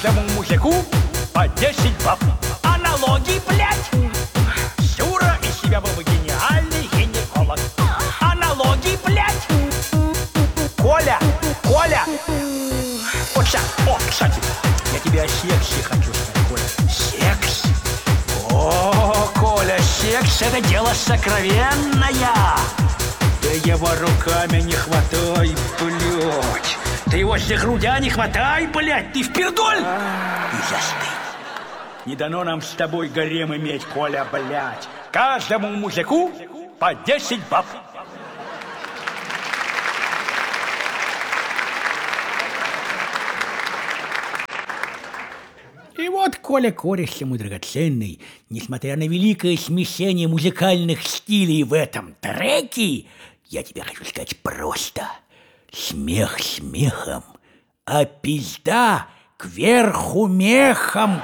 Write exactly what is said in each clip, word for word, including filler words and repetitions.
Каждому мужику по десять баб. Аналогии, блядь. Юра из себя был бы гениальный гинеколог. Аналогии, блядь. Коля, Коля. Вот сейчас, о, кстати, я тебе о сексе хочу сказать, Коля. Секс? О, Коля, секс — это дело сокровенное. Ты его руками не хватай, блядь. Ты его за грудя не хватай, блядь. Ты впердоль и застынь. Не дано нам с тобой гарем иметь, Коля, блядь. Каждому мужику по десять баб. И вот, Коля Кореш, мой драгоценный, несмотря на великое смешение музыкальных стилей в этом треке, я тебе хочу сказать просто: смех смехом, а пизда кверху мехом.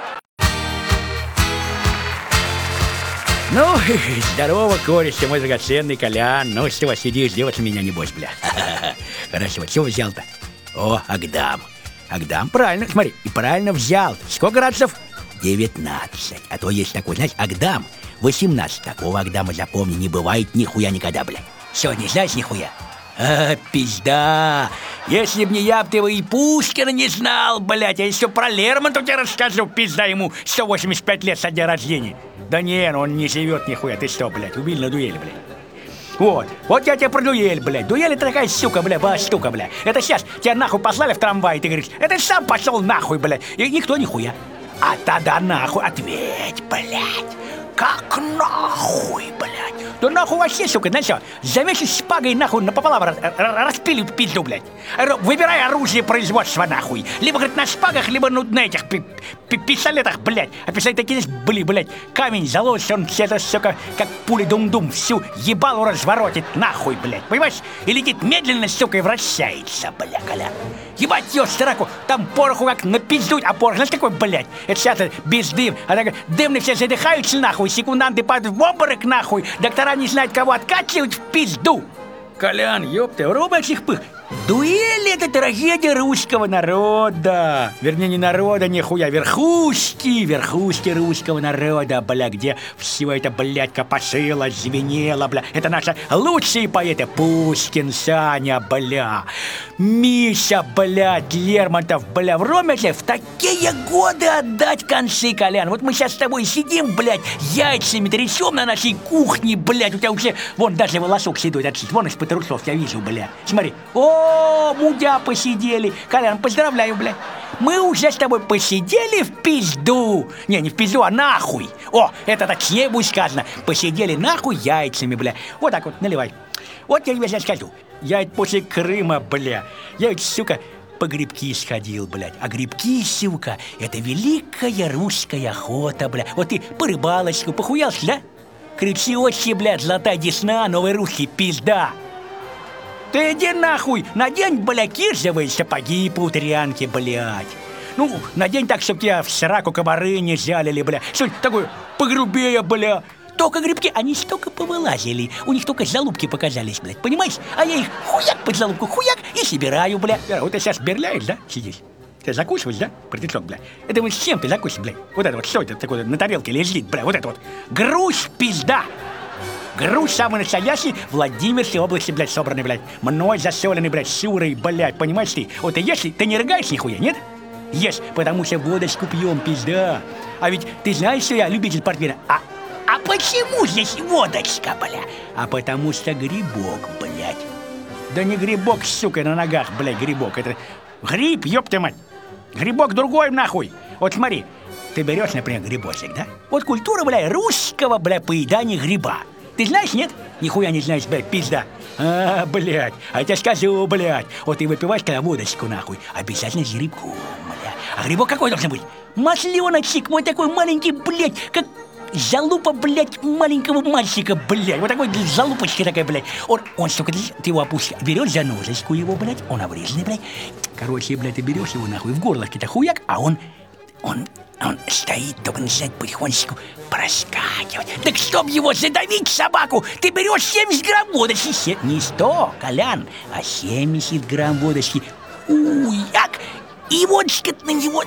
Ну, здорово, Кореш, мой драгоценный Колян. Ну, что сидишь, делать меня небось, бля. Хорошо, чего взял-то? О, Агдам. Агдам, правильно, смотри, и правильно взял. Сколько градусов? девятнадцать. А то есть такой, знаешь, Агдам восемнадцать. Такого Агдама, запомни, не бывает нихуя никогда, блядь. Сегодня знаешь нихуя? А, пизда. Если б не я, б ты его и Пушкина не знал, блядь. Я еще про Лермонтова тебе расскажу, пизда, ему сто восемьдесят пять лет со дня рождения. Да не, он не живет нихуя. Ты что, блядь, убили на дуэли, блядь. Вот, вот я тебе про дуэль, блядь. Дуэль — это такая сука, блядь, была штука, блядь. Это сейчас тебя нахуй послали в трамвай, и ты говоришь: это сам пошел нахуй, блядь. И никто нихуя. А тогда нахуй ответь, блядь. Как нахуй, блядь? Да нахуй вообще, сука, знаешь что? Завесишь шпагой нахуй напополам, распили пизду, блядь. Выбирай оружие производства, нахуй. Либо, говорит, на шпагах, либо ну, на этих пистолетах, блядь. А пистолеты такие, были, блядь. Камень заложишь, он все это, сука, как пули дум-дум, всю ебалу разворотит нахуй, блядь. Понимаешь? И летит медленно, сука, и вращается, бля, Коля. Ебать ее страку, там пороху как напиздуть, а порох, знаешь, какой, блядь? Это сейчас без дым, а так дымные все задыхаются, нахуй, секунданты падают в обморок, нахуй, доктора не знают, кого откачивать в пизду. Колян, ёпта, рубачих пых. Дуэль — это трагедия русского народа. Вернее, не народа, нихуя, верхушки, верхушки русского народа, бля, где все это, блядь, копошило, звенело, бля. Это наши лучшие поэты: Пушкин, Саня, бля, Миша, блядь, Лермонтов, бля. Время в такие годы отдать концы, Колян. Вот мы сейчас с тобой сидим, блядь, яйцами трясем на нашей кухне, блядь. У тебя уже, вон, даже волосок седой отсюда, вон из-под трусов я вижу, бля. Смотри, о, мудя посидели. Колян, поздравляю, бля. Мы уже с тобой посидели в пизду. Не, не в пизду, а нахуй. О, это точнее будет сказано. Посидели нахуй яйцами, бля. Вот так вот, наливай. Вот я тебе сейчас скажу. Я после Крыма, бля, я ведь, сука, по грибки сходил, блядь. А грибки, сука, это великая русская охота, бля. Вот ты по рыбалочку похуялся, да? Кричище, блядь, золотая десна, новый русский, пизда. Ты иди нахуй, надень, бля, кирзовые сапоги по утрянке, блядь. Ну, надень так, чтоб тебя в сраку комары не жалили, бля. Что-нибудь такое погрубее, бля. Только грибки, они столько повылазили. У них только залупки показались, блядь, понимаешь? А я их хуяк под залупку, хуяк и собираю, бля. Вот ты сейчас берляешь, да, сидишь? Ты закусываешь, да, протечок, бля? Это вот с чем ты закусишь, бля? Вот это вот, что это такое на тарелке лежит, бля? Вот это вот. Груш, пизда. Груш самый настоящий, Владимирской области, блядь, собранный, блядь. Мной засоленный, блядь, сюрой, блядь, понимаешь ты? Вот и если ты не рыгаешь нихуя, нет? Ешь, потому что водочку пьем, пизда. А ведь ты знаешь, что я любитель портвейна? А, а почему здесь водочка, бля? А потому что грибок, блядь. Да не грибок, сука, на ногах, блядь, грибок. Это гриб, ёпта мать. Грибок другой, нахуй. Вот смотри, ты берешь, например, грибочек, да? Вот культура, блядь, русского, блядь, поедания гриба. Ты знаешь, нет? Нихуя не знаешь, блядь, пизда. А, блядь, а я тебе скажу, блядь. Вот ты выпиваешь когда водочку, нахуй, обязательно с грибком, блядь. А грибок какой должен быть? Масленочек, вот такой маленький, блядь, как залупа, блядь, маленького мальчика, блядь. Вот такой залупочка такая, блядь. Он, он, сука, ты, ты его опускаешь, берешь за ножечку его, блядь, он обрезанный, блядь. Короче, блядь, ты берешь его, нахуй, в горлышке-то хуяк, а он, он... Он стоит, только начинает потихонечку проскакивать. Так чтоб его задавить, собаку, ты берешь семьдесят грамм водочки. Не сто, Колян, а семьдесят грамм водочки. Уяк! И вот, сказать, на него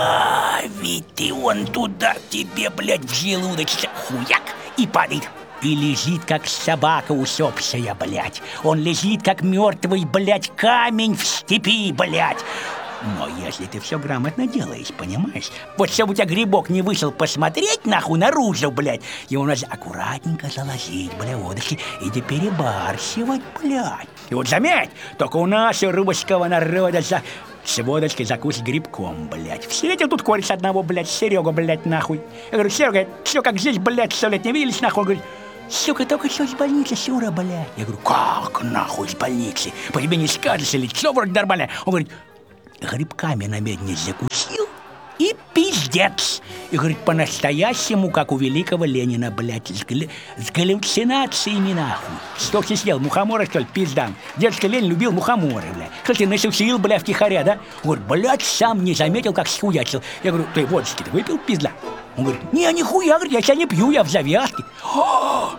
давит, и он туда тебе, блядь, в желудочек хуяк и падает. И лежит, как собака усопшая, блядь. Он лежит, как мертвый, блядь, камень в степи, блядь. Но если ты все грамотно делаешь, понимаешь? Вот чтобы у тебя грибок не вышел посмотреть, нахуй, наружу, блядь, его надо аккуратненько заложить, бля, водочки, и не перебарщивать, блядь. И вот заметь, только у нас, у русского народа, за... с водочкой закусить грибком, блядь. Встретил тут кореш одного, блядь, Серегу, блядь, нахуй. Я говорю, Серега, все как здесь, блядь, сто лет не виделись, нахуй. Он говорит, сука, только что из больницы, Сюра, блядь. Я говорю, как нахуй из больницы? По тебе не скажешь, лицо вроде нормальное. Он говорит, грибками на медне закусил и пиздец. И говорит, по-настоящему, как у великого Ленина, блядь, с, гли... с галлюцинациями, нахуй. Что ты съел, мухомора, что ли, пиздан? Дедушка Ленин любил мухоморы, блядь. Что ты насусил, блядь, втихаря, да? Он говорит, блядь, сам не заметил, как схуячил. Я говорю, ты водочки-то выпил, пизда? Он говорит, не, нихуя, говорит, я себя не пью, я в завязке. О,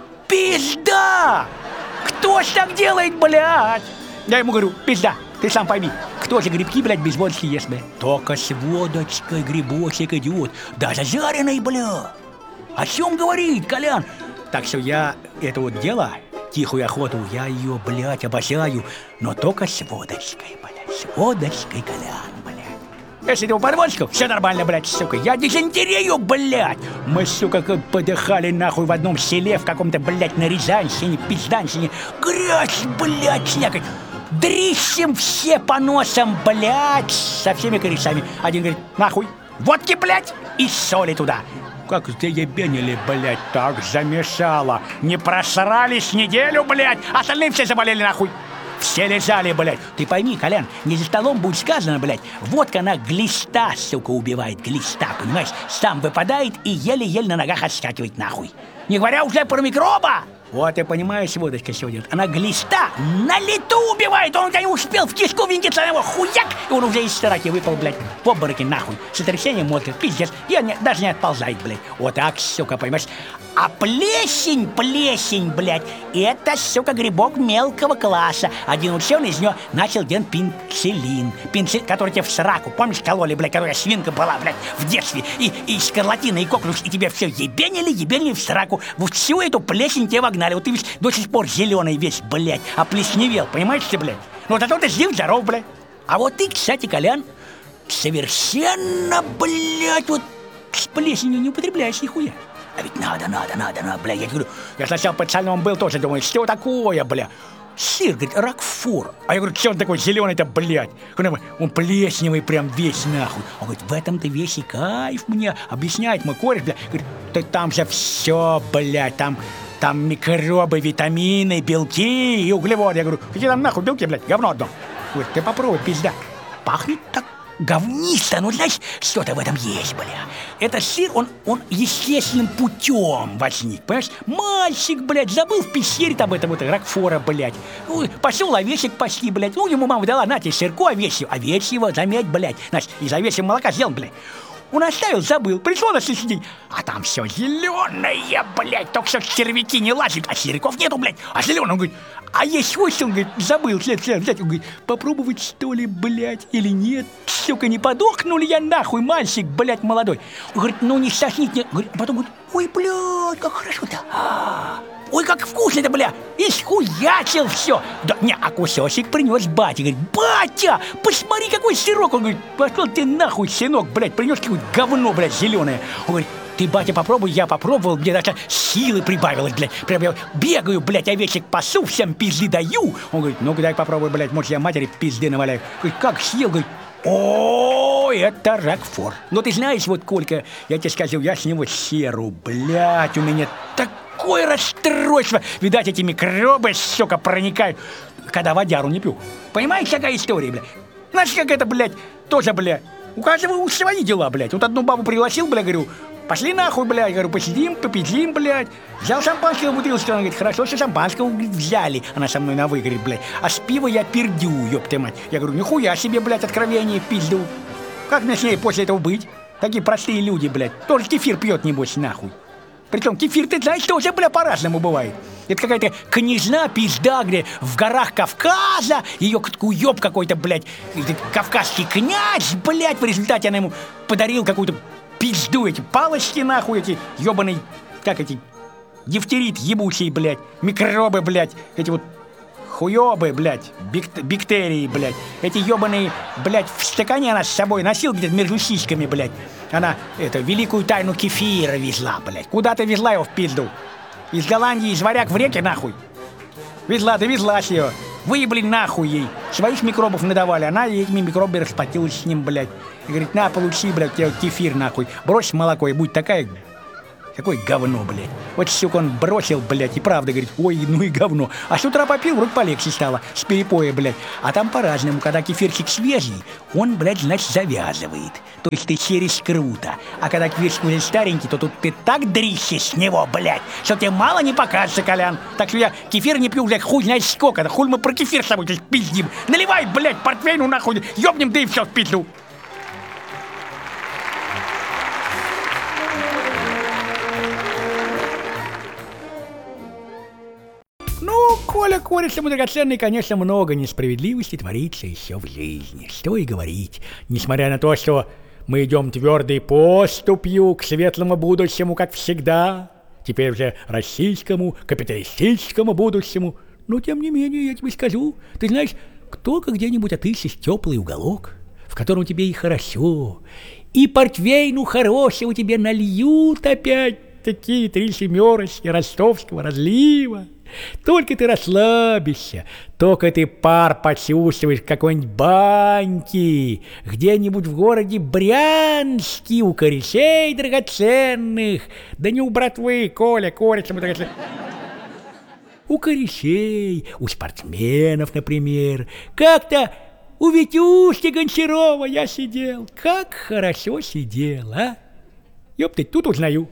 пизда! Кто ж так делает, блядь? Я ему говорю, пизда, ты сам пойми, кто же грибки, блядь, без водочки ест, блядь? Только с водочкой грибочек идет, даже жареный, бля. О чем говорит, Колян? Так что я это вот дело, тихую охоту, я ее, блядь, обожаю, но только с водочкой, блядь, с водочкой, Колян, блядь. Если ты под водочку, все нормально, блядь, сука, я дизентерию, блядь. Мы, сука, как подыхали, нахуй, в одном селе, в каком-то, блядь, на Рязанщине, пизданщине, грязь, блядь, слякоть. Дрищем все по носам, блядь, со всеми корешами. Один говорит, нахуй, водки, блядь, и соли туда. Как заебенили, блядь, так замешало. Не просрались неделю, блядь, остальные все заболели, нахуй. Все лежали, блядь. Ты пойми, Колян, не за столом будет сказано, блядь, водка, она глиста, сука, убивает, глиста, понимаешь? Сам выпадает и еле-еле на ногах отскакивает, нахуй. Не говоря уже про микроба. Вот ты понимаешь, водочка сегодня. Она глиста на лету убивает. Он у тебя не успел в кишку винтиться, на него хуяк, и он уже из стираки выпал, блядь, в обмороке, нахуй. Сотрясение мозга, пиздец. И он не, даже не отползает, блядь. Вот так, сука, понимаешь? А плесень, плесень, блядь, это, сука, грибок мелкого класса. Один ученый из него начал делать пенициллин. Пенициллин, который тебе в сраку, помнишь, кололи, блядь, которая свинка была, блядь, в детстве. И, и скарлатина, и коклюш, и тебе все ебенили, ебенили в сраку. Вот всю эту плесень тебе вогнали. Вот ты весь до сих пор зеленый весь, блядь, оплесневел, понимаешь ты, блядь? Ну вот зато ты жив-здоров, блядь. А вот ты, кстати, Колян, совершенно, блядь, вот с плесенью не употребляешь нихуя. А ведь надо, надо, надо, надо, блядь, я говорю, я сначала пацаном был, тоже думаю, что такое, бля? Сыр, говорит, Рокфор. А я говорю, что он такой зеленый-то, блядь? Он плесневый прям весь, нахуй. Он говорит, в этом-то весь и кайф мне. Объясняет мой кореш, блядь. Говорит, да там же все, блядь, там... Там микробы, витамины, белки и углеводы. Я говорю, какие там нахуй белки, блядь, говно одно. Говорит, ты попробуй, пизда. Пахнет так говнисто, ну, знаешь, что-то в этом есть, бля. Это сыр, он, он естественным путем возник, понимаешь? Мальчик, блядь, забыл в пещере там этого вот Рокфора, блядь. Ну, пошел овечек пасти, блядь. Ну, ему мама дала, на тебе сырку овечьего. Овечьего, заметь, блядь. Значит, из овечьего молока сделан, блядь. Он оставил, забыл, пришло на следующий день, а там все зеленое, блядь, только что червяки не лазят, а сериков нету, блядь, а зеленый, он говорит, а есть хвост, он говорит, забыл, след, след, взять, он говорит, попробовать что ли, блядь, или нет, сука, не подохнули я нахуй, мальчик, блядь, молодой, он говорит, ну не сосните, говорит, а потом говорит, ой, блядь, как хорошо-то, а-а-а. Ой, как вкусно-то, бля! Исхуячил все! Да, не, а кусочек принес батя. Говорит, батя, посмотри, какой сырок! Он говорит, пошел ты нахуй, сынок, блядь, принес какое-то говно, блядь, зеленое. Он говорит, ты, батя, попробуй, я попробовал, мне даже силы прибавилось, блядь. Прям я бегаю, блядь, овечек пасу, всем пизды даю. Он говорит, ну-ка дай попробуй, блядь, может, я матери пизды наваляю. Говорит, как съел? Говорит, о, это Рокфор. Ну, ты знаешь, вот, Колька, я тебе скажу, я с него серу, блядь, у меня так... Какое расстройство! Видать, эти микробы, сука, проникают, когда водяру не пью. Понимаете, какая история, блядь? Знаешь, как это, блядь, тоже, блядь, у каждого свои дела, блядь. Вот одну бабу пригласил, блядь, говорю, пошли нахуй, блядь, говорю, посидим, попидим, блядь. Взял шампанского бутылочку, она говорит, хорошо, что шампанского взяли. Она со мной на вы, говорит, блядь, а с пива я пердю, ёпта мать. Я говорю, нихуя себе, блядь, откровение, пизду. Как мне с ней после этого быть? Такие простые люди, блядь, тоже кефир пьет, небось, нахуй. Причем кефир, ты знаешь, тоже, бля, по-разному бывает. Это какая-то княжна пизда, где в горах Кавказа, ее уеб какой-то, блядь, кавказский князь, блядь, в результате она ему подарил какую-то пизду, эти палочки, нахуй, эти ебаные, как эти, дифтерит ебучий, блядь, микробы, блядь, эти вот хуёбы, блядь, бактерии, блядь, эти ебаные, блядь, в стакане она с собой носила где-то между сиськами, блядь. Она, это, великую тайну кефира везла, блядь. Куда-то везла его в пизду. Из Голландии, из варяг в реке, нахуй. Везла, довезлась ее. Выебли нахуй ей. Своих микробов надавали. Она этими микробами расплатилась с ним, блядь. И говорит, на, получи, блядь, тебе кефир, нахуй. Брось молоко, и будет такая... Какое говно, блядь. Вот, сука, он бросил, блядь, и правда говорит, ой, ну и говно. А с утра попил, вроде полегче стало, с перепоя, блядь. А там по-разному, когда кефирчик свежий, он, блядь, значит, завязывает. То есть ты через круто. А когда кефирчик уже старенький, то тут ты так дрищешь с него, блядь, что тебе мало не покажется, Колян. Так что я кефир не пью, блядь, хуй знает сколько. Да хуй мы про кефир с собой здесь пиздим. Наливай, блядь, портвейну нахуй, ёбнем, да и все в пизду. Коля, Коля, мой драгоценный, конечно, много несправедливости творится еще в жизни. Что и говорить. Несмотря на то, что мы идем твердой поступью к светлому будущему, как всегда, теперь уже российскому, капиталистическому будущему, но, тем не менее, я тебе скажу, ты знаешь, только где-нибудь отыщешь теплый уголок, в котором тебе и хорошо, и портвейну хорошего тебе нальют опять такие три семерочки ростовского разлива. Только ты расслабишься, только ты пар почувствуешь какой-нибудь баньки, где-нибудь в городе Брянске у корешей драгоценных, да не у братвы, Коля, Коля, что мы драгоценных. У корешей, у спортсменов, например. Как-то у Витюшки Гончарова я сидел, как хорошо сидел, а? Ёпты, тут узнаю.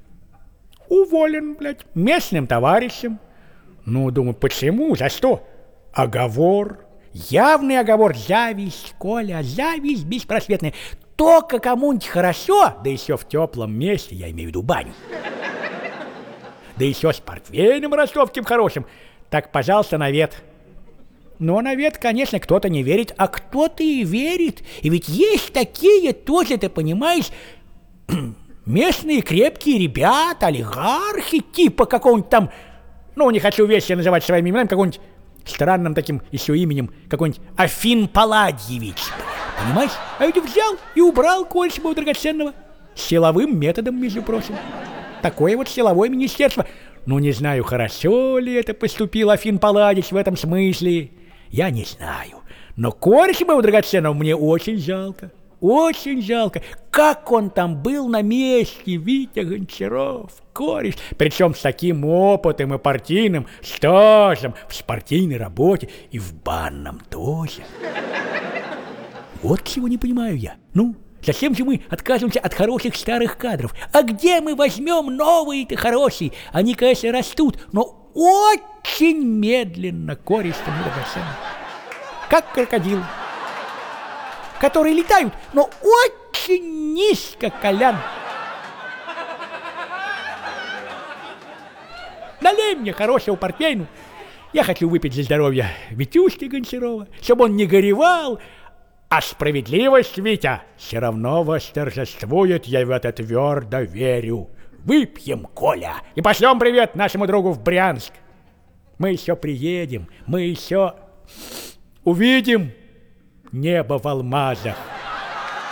Уволен, блядь, местным товарищем. Ну, думаю, почему? За что? Оговор. Явный оговор. Зависть, Коля, зависть беспросветная. Только кому-нибудь хорошо, да еще в теплом месте, я имею в виду баню. Да еще с портвейном ростовским хорошим. Так, пожалуйста, навет. Но навет, конечно, кто-то не верит, а кто-то и верит. И ведь есть такие тоже, ты понимаешь... Местные крепкие ребята, олигархи, типа какого-нибудь там, ну, не хочу вещи называть своими именами, какого-нибудь странным таким еще именем, какой-нибудь Афин Палладьевич. Понимаешь? А ведь взял и убрал кольца моего драгоценного. Силовым методом, между прочим. Такое вот силовое министерство. Ну, не знаю, хорошо ли это поступил Афин Палладьевич в этом смысле. Я не знаю. Но кольца моего драгоценного мне очень жалко. Очень жалко, как он там был на месте, Витя Гончаров, кореш, причем с таким опытом и партийным стажем в спортивной работе и в банном тоже. Вот чего не понимаю я. Ну, зачем же мы отказываемся от хороших старых кадров? А где мы возьмем новые-то хорошие? Они, конечно, растут, но очень медленно, кореш-то мы драгоценный. Как крокодил. Которые летают, но очень низко, Колян. Налей мне хорошего портвейну. Я хочу выпить за здоровье Витюшки Гончарова, чтобы он не горевал. А справедливость, Витя, все равно восторжествует, я в это твердо верю. Выпьем, Коля, и пошлем привет нашему другу в Брянск. Мы еще приедем, мы еще увидим небо в алмазах.